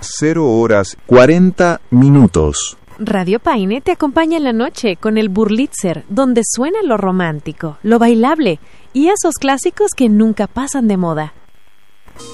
0:40. Radio Paine te acompaña en la noche con el Burlitzer, donde suena lo romántico, lo bailable y esos clásicos que nunca pasan de moda.